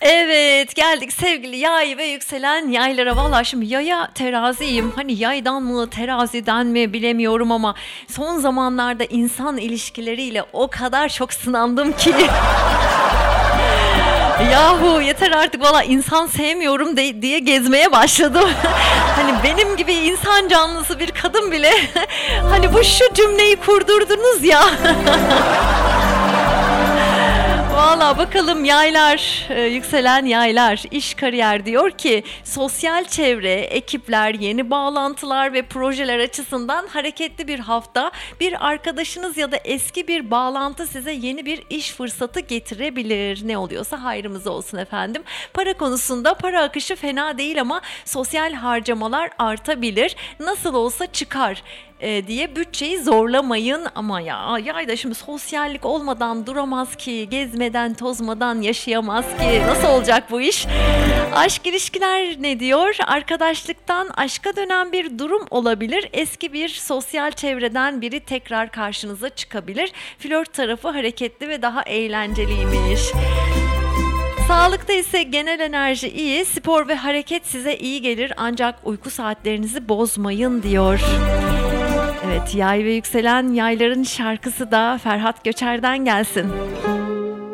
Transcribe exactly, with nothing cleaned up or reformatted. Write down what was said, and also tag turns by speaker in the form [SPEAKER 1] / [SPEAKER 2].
[SPEAKER 1] Evet, geldik sevgili yay ve yükselen yaylara. Valla şimdi yaya teraziyim. Hani yaydan mı teraziden mi bilemiyorum ama son zamanlarda insan ilişkileriyle o kadar çok sınandım ki. Yahu yeter artık, valla insan sevmiyorum de, diye gezmeye başladım. Hani benim gibi insan canlısı bir kadın bile hani bu şu cümleyi kurdurdunuz ya. Valla bakalım yaylar, e, yükselen yaylar, iş kariyer diyor ki sosyal çevre, ekipler, yeni bağlantılar ve projeler açısından hareketli bir hafta. Bir arkadaşınız ya da eski bir bağlantı size yeni bir iş fırsatı getirebilir. Ne oluyorsa hayrımıza olsun efendim. Para konusunda para akışı fena değil ama sosyal harcamalar artabilir. Nasıl olsa çıkar e, diye bütçeyi zorlamayın. Ama ya yay da şimdi sosyallik olmadan duramaz ki, gezmeden tozmadan yaşayamaz ki. Nasıl olacak bu iş? Aşk ilişkiler ne diyor? Arkadaşlıktan aşka dönen bir durum olabilir. Eski bir sosyal çevreden biri tekrar karşınıza çıkabilir. Flört tarafı hareketli ve daha eğlenceliymiş. Sağlıkta ise genel enerji iyi, spor ve hareket size iyi gelir ancak uyku saatlerinizi bozmayın diyor. Evet, yay ve yükselen yayların şarkısı da Ferhat Göçer'den gelsin.